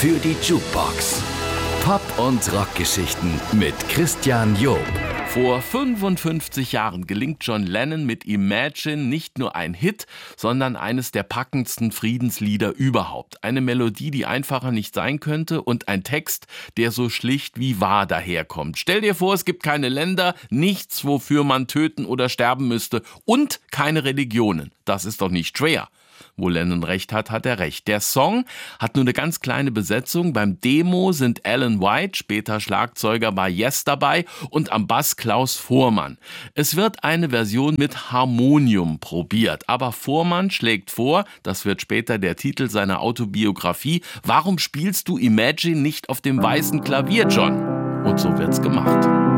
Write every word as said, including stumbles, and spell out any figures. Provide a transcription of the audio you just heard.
für die Jukebox. Pop- und Rockgeschichten mit Christian Job. Vor fünfundfünfzig Jahren gelingt John Lennon mit Imagine nicht nur ein Hit, sondern eines der packendsten Friedenslieder überhaupt. Eine Melodie, die einfacher nicht sein könnte, und ein Text, der so schlicht wie wahr daherkommt. Stell dir vor, es gibt keine Länder, nichts, wofür man töten oder sterben müsste, und keine Religionen. Das ist doch nicht schwer. Wo Lennon recht hat, hat er recht. Der Song hat nur eine ganz kleine Besetzung. Beim Demo sind Alan White, später Schlagzeuger bei Yes, dabei und am Bass Klaus Voormann. Es wird eine Version mit Harmonium probiert, aber Voormann schlägt vor, das wird später der Titel seiner Autobiografie: Warum spielst du Imagine nicht auf dem weißen Klavier, John? Und so wird's gemacht.